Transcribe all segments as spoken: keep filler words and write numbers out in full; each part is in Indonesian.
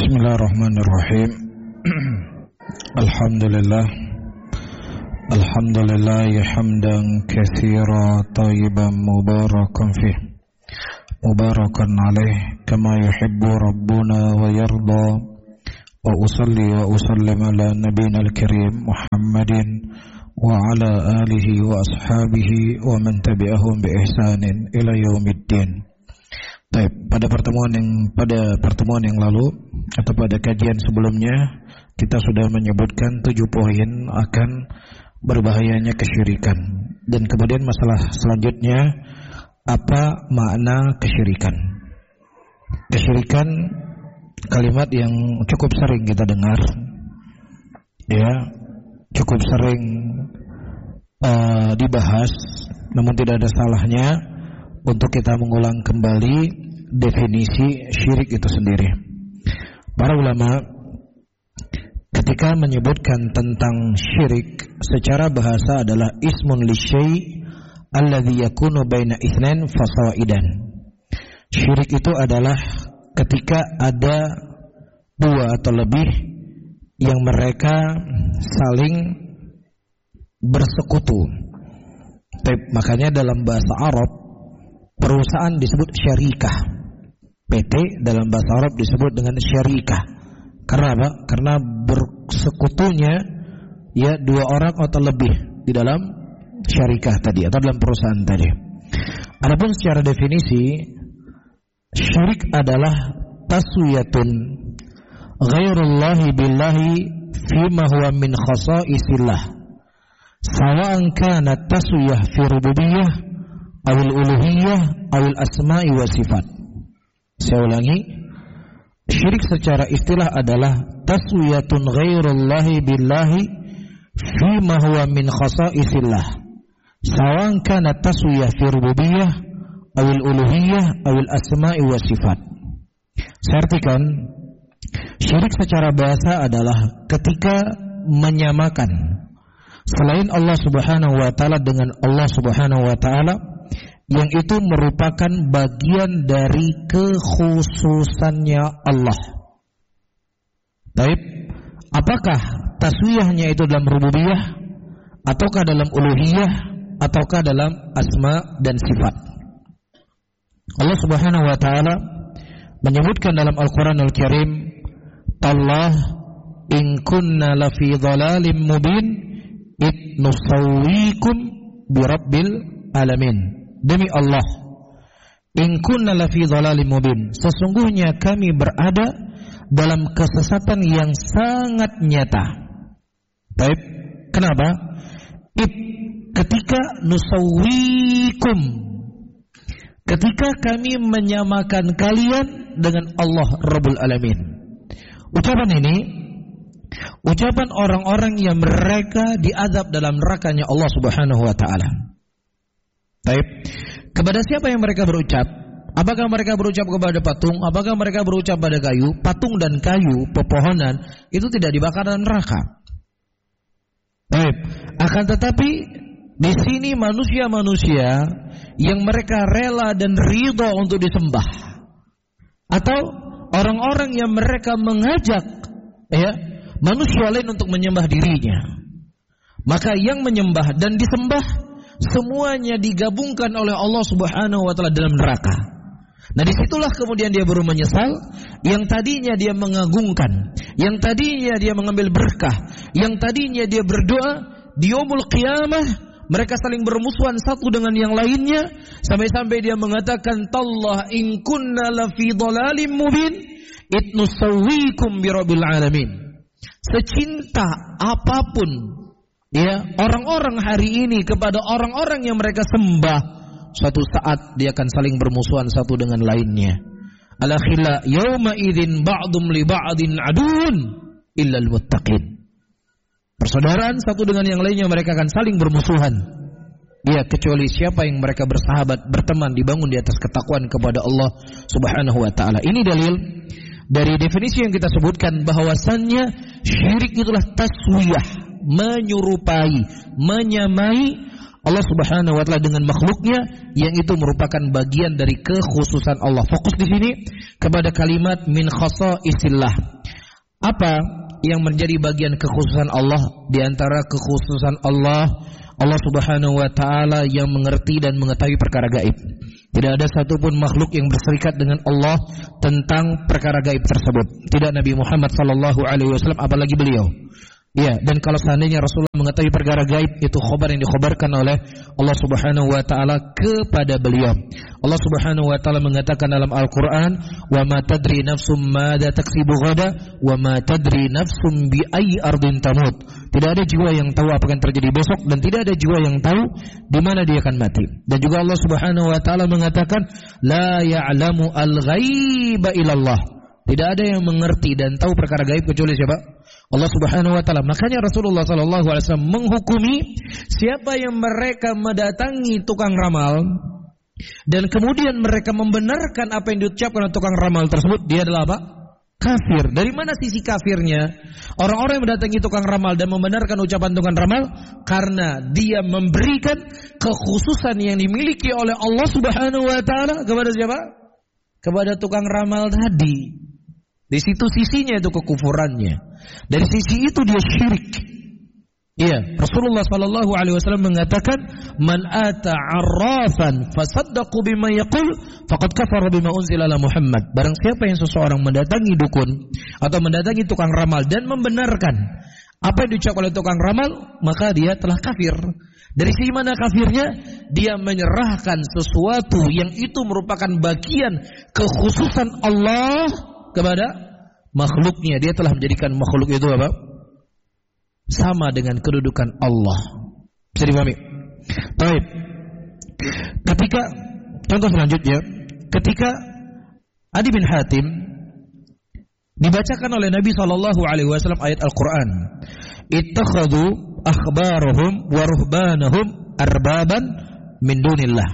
Bismillahirrahmanirrahim. Alhamdulillah. Alhamdulillah hamdan katsira tayyiban mubarakan fih. Mubarakan alaih kama yuhibbu rabbuna wa yarda. Wa usalli wa usallim ala nabiyyina al-karim Muhammadin wa ala alihi wa ashabihi wa man tabi'ahum bi ihsanin ila yaumiddin. Baik, pada pertemuan yang pada pertemuan yang lalu atau pada kajian sebelumnya kita sudah menyebutkan tujuh poin akan berbahayanya kesyirikan, dan kemudian masalah selanjutnya apa makna kesyirikan. Kesyirikan kalimat yang cukup sering kita dengar, ya, cukup sering uh, dibahas, namun tidak ada salahnya untuk kita mengulang kembali definisi syirik itu sendiri. Para ulama ketika menyebutkan tentang syirik secara bahasa adalah ismun lisyai' alladhi yakunu baina itsnain fasaidan. Syirik itu adalah ketika ada dua atau lebih yang mereka saling bersekutu. Makanya dalam bahasa Arab perusahaan disebut syarikah. P T dalam bahasa Arab disebut dengan syarikah. Karena apa? Karena bersekutunya ya dua orang atau lebih di dalam syarikah tadi atau dalam perusahaan tadi. Adapun secara definisi, syirik adalah taswiyatun ghairullahi billahi fima huwa min khasaisillah. Sawa'an kana taswiyah fi rububiyyah awil uluhiyah awil asma'i wa sifat. Saya ulangi, syirik secara istilah adalah taswiyatun ghairullahi billahi fima huwa min khasaisillah, sawan kana taswiyah fi rububiyyah awil uluhiyah awil asma'i wa sifat. Saya artikan, syirik secara bahasa adalah ketika menyamakan selain Allah Subhanahu wa taala dengan Allah Subhanahu wa taala, yang itu merupakan bagian dari kekhususannya Allah. Baik, apakah taswiyahnya itu dalam rububiyah, ataukah dalam uluhiyah, ataukah dalam asma dan sifat? Allah Subhanahu wa taala menyebutkan dalam Al-Qur'anul Karim, Allah in kunna lafi dhalalin mubin id nusawwikum bi rabbil alamin. Demi Allah, in kunna lafi dhalalin mubin, sesungguhnya kami berada dalam kesesatan yang sangat nyata. Baik, kenapa? Ib, ketika nusawwikum, ketika kami menyamakan kalian dengan Allah Rabbul Alamin. Ucapan ini ucapan orang-orang yang mereka diazab dalam nerakanya Allah Subhanahu wa taala. Baik, kepada siapa yang mereka berucap? Apakah mereka berucap kepada patung? Apakah mereka berucap pada kayu? Patung dan kayu, pepohonan itu tidak dibakar dalam neraka. Baik, akan tetapi di sini manusia-manusia yang mereka rela dan ridha untuk disembah, atau orang-orang yang mereka mengajak ya manusia lain untuk menyembah dirinya, maka yang menyembah dan disembah semuanya digabungkan oleh Allah Subhanahu wa taala dalam neraka. Nah, disitulah kemudian dia baru menyesal. Yang tadinya dia mengagungkan, yang tadinya dia mengambil berkah, yang tadinya dia berdoa, di yaumul qiyamah mereka saling bermusuhan satu dengan yang lainnya, sampai-sampai dia mengatakan, tallah in kunna lafi dhalalim mubin itnusawwikum bi rabbil alamin. Secinta apapun ya orang-orang hari ini kepada orang-orang yang mereka sembah, suatu saat dia akan saling bermusuhan satu dengan lainnya. Alakhilla yauma idzin ba'dum li ba'din adun illal muttaqin. Persaudaraan satu dengan yang lainnya mereka akan saling bermusuhan. Ya, kecuali siapa yang mereka bersahabat, berteman, dibangun di atas ketakwaan kepada Allah Subhanahu wa taala. Ini dalil dari definisi yang kita sebutkan bahwasannya syirik itulah taswiyah, menyerupai, menyamai Allah Subhanahu wa taala dengan makhluknya, yang itu merupakan bagian dari kekhususan Allah. Fokus di sini kepada kalimat min khasaisillah. apa yang menjadi bagian kekhususan Allah? Di antara kekhususan Allah, Allah Subhanahu wa taala yang mengerti dan mengetahui perkara gaib. Tidak ada satupun makhluk yang berserikat dengan Allah tentang perkara gaib tersebut. Tidak Nabi Muhammad sallallahu alaihi wasallam, apalagi beliau. Ya, dan kalau seandainya Rasulullah mengetahui perkara gaib, itu khabar yang dikhabarkan oleh Allah Subhanahu wa taala kepada beliau. Allah Subhanahu wa taala mengatakan dalam Al-Qur'an, "Wa ma tadri nafsum madza taksibu ghada, wa ma tadri nafsum bi ayyi ardin tamut." Tidak ada jiwa yang tahu apa yang terjadi besok, dan tidak ada jiwa yang tahu di mana dia akan mati. Dan juga Allah Subhanahu wa taala mengatakan, "La ya'lamu al-ghaiba illallah." Tidak ada yang mengerti dan tahu perkara gaib kecuali siapa? Allah Subhanahu wa taala. Makanya Rasulullah sallallahu alaihi wasallam menghukumi siapa yang mereka mendatangi tukang ramal dan kemudian mereka membenarkan apa yang diucapkan oleh tukang ramal tersebut, dia adalah apa? Kafir. Dari mana sisi kafirnya? Orang-orang yang mendatangi tukang ramal dan membenarkan ucapan tukang ramal karena dia memberikan kekhususan yang dimiliki oleh Allah Subhanahu wa taala kepada siapa? Kepada tukang ramal tadi. Di situ sisinya itu kekufurannya. Dari sisi itu dia syirik. Iya, Rasulullah sallallahu alaihi wasallam mengatakan, "Man ata 'arrafan fasaddaqu bima yaqul faqad kafara bima unzila ala Muhammad." Barang siapa yang seseorang mendatangi dukun atau mendatangi tukang ramal dan membenarkan apa yang diucapkan oleh tukang ramal, maka dia telah kafir. Dari sisi mana kafirnya? Dia menyerahkan sesuatu yang itu merupakan bagian kekhususan Allah kepada makhluknya. Dia telah menjadikan makhluk itu apa? Sama dengan kedudukan Allah. Bisa dipahami? Baik. Ketika contoh selanjutnya, ketika Adi bin Hatim dibacakan oleh Nabi sallallahu alaihi wasallam ayat Al-Qur'an, "Ittakhadhu akhbarahum wa ruhbanahum arbaban min dunillah."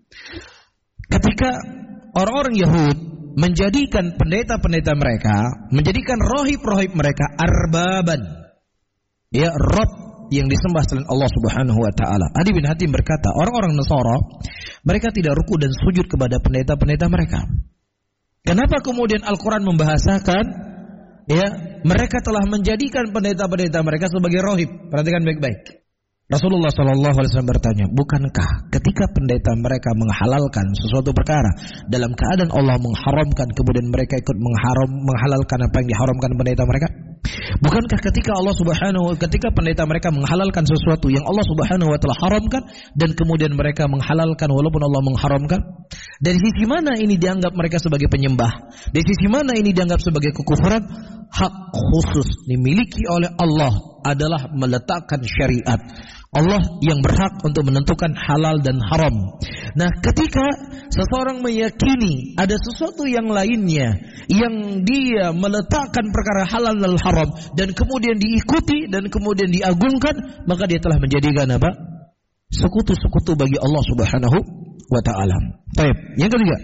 Ketika orang-orang Yahud menjadikan pendeta-pendeta mereka, menjadikan rohib-rohib mereka arbaban, ya, Rob yang disembah selain Allah Subhanahu wa taala. Adi bin Hatim berkata, orang-orang Nasara mereka tidak ruku dan sujud kepada pendeta-pendeta mereka. Kenapa kemudian Al-Quran membahasakan, ya, mereka telah menjadikan pendeta-pendeta mereka sebagai rohib? Perhatikan baik-baik. Rasulullah sallallahu alaihi wasallam bertanya, bukankah ketika pendeta mereka menghalalkan sesuatu perkara dalam keadaan Allah mengharamkan, kemudian mereka ikut mengharam menghalalkan apa yang diharamkan pendeta mereka? Bukankah ketika Allah Subhanahu ketika pendeta mereka menghalalkan sesuatu yang Allah Subhanahu wa taala haramkan dan kemudian mereka menghalalkan walaupun Allah mengharamkan? Dari sisi mana ini dianggap mereka sebagai penyembah? Dari sisi mana ini dianggap sebagai kekufuran? Hak khusus dimiliki oleh Allah adalah meletakkan syariat. Allah yang berhak untuk menentukan halal dan haram. Nah, ketika seseorang meyakini ada sesuatu yang lainnya yang dia meletakkan perkara halal dan haram dan kemudian diikuti dan kemudian diagungkan, maka dia telah menjadikan apa? Sekutu-sekutu bagi Allah Subhanahu wa taala. Baik, yang ketiga.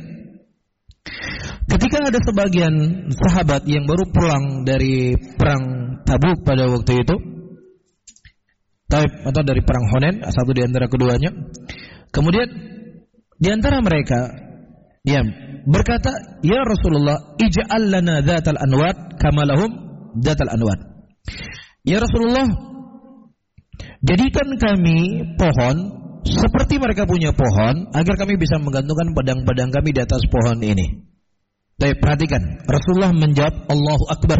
Ketika ada sebagian sahabat yang baru pulang dari perang Tabuk pada waktu itu, Taib atau dari perang Hunain, satu di antara keduanya. Kemudian di antara mereka dia berkata, "Ya Rasulullah, ij'al lana dzatal anwat kama lahum dzatal anwat." Ya Rasulullah, jadikan kami pohon seperti mereka punya pohon agar kami bisa menggantungkan pedang-pedang kami di atas pohon ini. Taib, perhatikan. Rasulullah menjawab, "Allahu Akbar."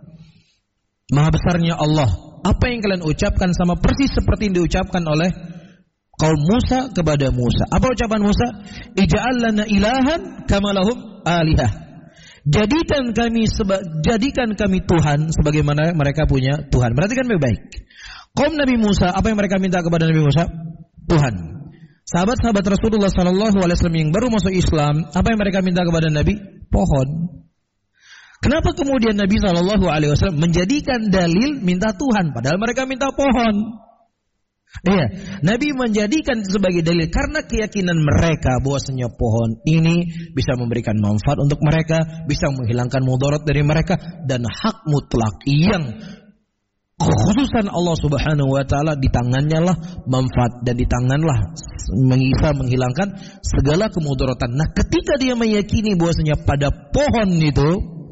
Maha besarnya Allah. Apa yang kalian ucapkan sama persis seperti yang diucapkan oleh kaum Musa kepada Musa. Apa ucapan Musa? Ij'al lana ilahan kama lahum alihah. Jadikan kami seba, jadikan kami Tuhan sebagaimana mereka punya Tuhan. Perhatikan baik-baik. Kaum Nabi Musa, apa yang mereka minta kepada Nabi Musa? Tuhan. Sahabat-sahabat Rasulullah sallallahu alaihi wasallam yang baru masuk Islam, apa yang mereka minta kepada Nabi? Pohon. Kenapa kemudian Nabi shallallahu alaihi wasallam menjadikan dalil minta Tuhan, padahal mereka minta pohon? Iya, Nabi menjadikan sebagai dalil karena keyakinan mereka bahwasanya pohon ini bisa memberikan manfaat untuk mereka, bisa menghilangkan mudarat dari mereka, dan hak mutlak yang kekhususan Allah Subhanahu wa taala di tangannya lah manfaat dan di tanganlah bisa menghilangkan segala kemudaratan. Nah, ketika dia meyakini bahwasanya pada pohon itu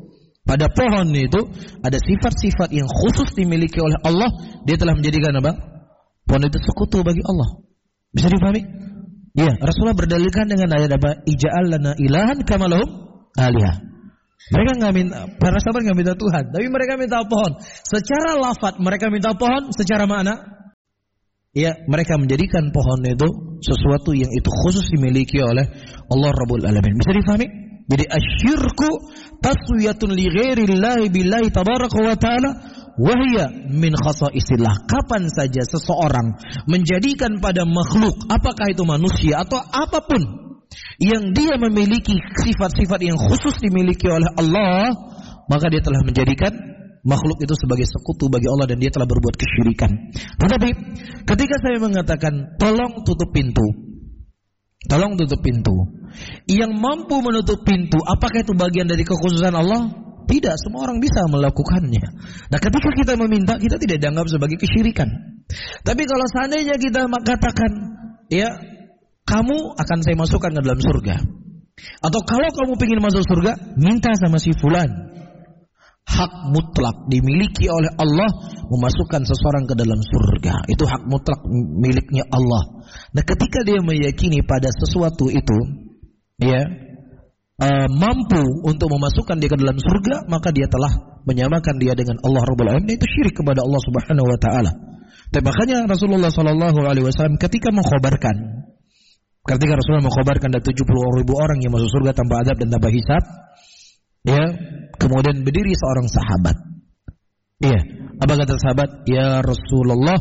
Pada pohon itu ada sifat-sifat yang khusus dimiliki oleh Allah, dia telah menjadikan apa? Pohon itu sekutu bagi Allah. Bisa dipahami? Ya, Rasulullah berdalilkan dengan ayat apa? Ija'al lana ilahan kama lahum alihah. Mereka nggak minta, para sahabat nggak minta Tuhan, tapi mereka minta pohon. Secara lafaz mereka minta pohon, secara makna, ya mereka menjadikan pohon itu sesuatu yang itu khusus dimiliki oleh Allah Rabbul Alamin. Bisa difahami? Jadi asyirku taswiyatun li ghairillahi billahi tabaraka wa ta'ala wahya min khasaisillah. Kapan saja seseorang menjadikan pada makhluk, apakah itu manusia atau apapun, yang dia memiliki sifat-sifat yang khusus dimiliki oleh Allah, maka dia telah menjadikan makhluk itu sebagai sekutu bagi Allah dan dia telah berbuat kesyirikan. Tetapi ketika saya mengatakan tolong tutup pintu, tolong tutup pintu, yang mampu menutup pintu, apakah itu bagian dari kekhususan Allah? Tidak, semua orang bisa melakukannya. Nah, ketika kita meminta, kita tidak dianggap sebagai kesyirikan. Tapi kalau seandainya kita katakan, ya, kamu akan saya masukkan ke dalam surga, atau kalau kamu ingin masuk surga, minta sama si fulan. Hak mutlak dimiliki oleh Allah memasukkan seseorang ke dalam surga. Itu hak mutlak miliknya Allah. Nah, ketika dia meyakini pada sesuatu itu, ya, uh, mampu untuk memasukkan dia ke dalam surga, maka dia telah menyamakan dia dengan Allah Rabbul Alamin. Itu syirik kepada Allah Subhanahu Wa Taala. Dan makanya Rasulullah Sallallahu Alaihi Wasallam ketika mengkhabarkan, ketika Rasulullah mengkhabarkan ada tujuh puluh ribu orang yang masuk surga tanpa adab dan tanpa hisab, ya, kemudian berdiri seorang sahabat. Iya, apa kata sahabat? Ya Rasulullah,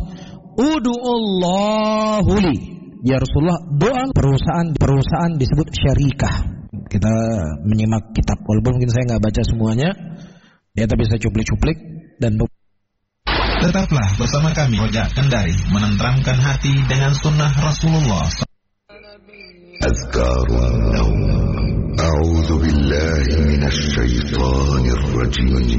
ud'ullahu li. Ya Rasulullah, doa. Perusahaan perusahaan disebut syarikah. Kita menyimak kitab, walaupun mungkin saya nggak baca semuanya, ya, tapi saya cuplik-cuplik dan. Tetaplah bersama kami Rojak Kendari, menenteramkan hati dengan sunnah Rasulullah. Azkarun Naum. A'udzu billahi minasy syaithanir rajim.